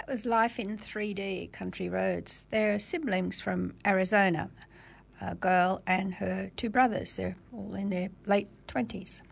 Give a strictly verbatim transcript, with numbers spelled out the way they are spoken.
was Life in three D Country Roads. They're siblings from Arizona, a girl and her two brothers. They're all in their late twenties.